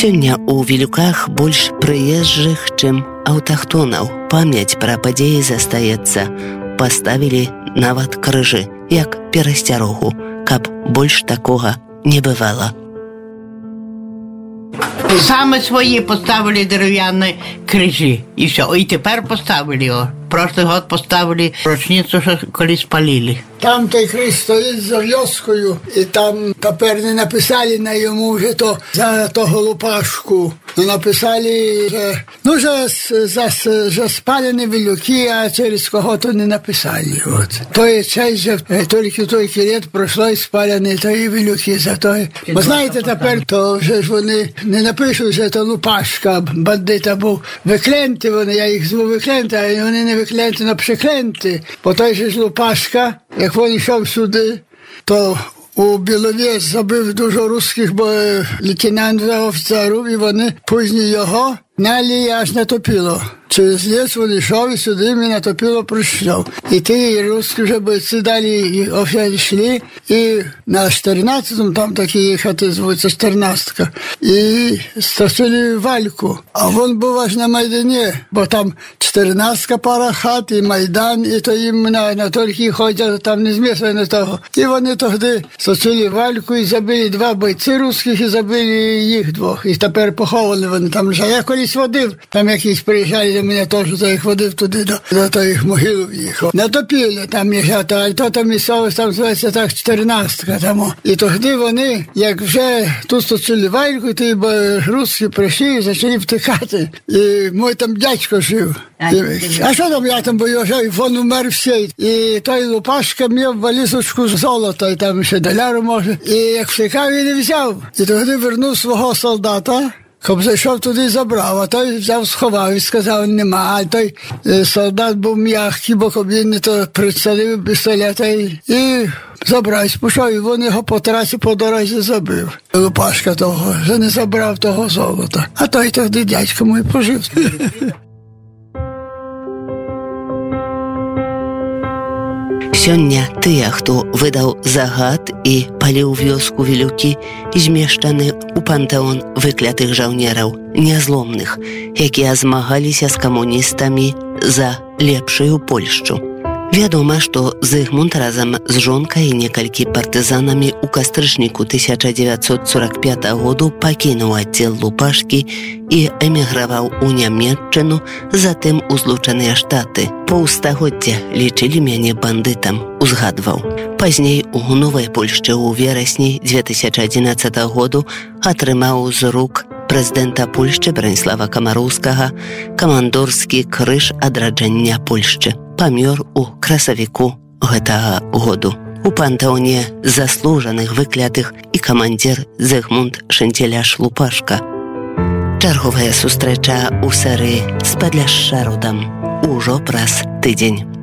Сёння у Вілюках больш прыезджых, чым аўтахтонаў. Памяць пра падзеі застаецца. Паставілі нават крыжы, як перасцярогу, каб больш такога не бывало. Саме свої поставили дерев'яні крижі. І все. І тепер поставили його. Прошлий год поставили рочницю, що коли спалили. Там той криж стоїть за вьоскою, і там тепер не написали на йому вже то за того Лупашку. Ну, написали, за спалені Вілюки, а через кого-то не написали. От. Той час же тільки літ пройшло і спалені тої Вілюки за той. Бо знаєте, тепер то вже ж вони не напишуть, що то Лупашка, бандита був. Викленти вони, я їх зву викленти, а вони не викленти, но прикленти. Бо той же ж Лупашка, як він йшов сюди, то у Білові забив дуже русських лейтенантів, офіцерів, і вони пізні його гнали аж на Топіло. Через ліс він йшов і сюди і на Топіло прийшов. І ті русські вже бойці далі йшли, і на 14-му, там такі хати звуться 14-ка, і стосили Вальку. А він був аж на Майдані, бо там 14-ка пара хат, і Майдан, і то їм на тільки ходять, там не змісили того. І вони тоді стосили Вальку і забили 2 бойці русських, і забили їх 2. І тепер поховали вони там лежать. Я колись водив, там якісь приїжджали до мене теж, то їх водив туди до тих могил їхав. На Топілі там їжджати, а то там місцевість, там називається так 14-ка там. І тоді вони, як вже тут стосили Вальку, і русські прийшли і почали втикати. І мій там дядько жив. А що там я там боював, він умер всій. І той Лупашка мав валізочку з золота, і там ще доляру може. І як втикав, він і взяв. І тоді вернув свого солдата, щоб зайшов туди і забрав, а той взяв, сховав і сказав, нема. А той солдат був м'який, бо він не то прицелив пістолета і забрав, спушав, і він його по трасі, по дорозі забив. Лупашка того, вже не забрав того золота. А той тоді дядько мій пожив. Сёння тыя, хто выдаў загад і паліў вёску Вілюкі, змешчаны ў пантэон выклятых жаўнераў, нязломных, якія змагаліся з камуністамі за лепшую Польшчу. Вядома, што Зыгмунд разам з жонкай і некалькі партызанамі ў кастрычніку 1945 году пакінуў аддзел Лупашкі і эміграваў у Нямецчыну, затым у Злучаныя Штаты. Паўстагоддзя лічылі мяне бандытам, узгадваў. Пазней у Новай Польшчы ў верасні 2011 году атрымаў з рук прэзідэнта Польшчы Браніслава Камароўскага камандорскі крыж адраджання Польшчы. Памёр у красавіку гэтага году. У пантэоне заслужаных выклятых і камандзір Зыгмунд Шэнцеляш Лупашка. Чарговая сустрэча ў серыі «З Падляшша родам» ужо праз тыдзень.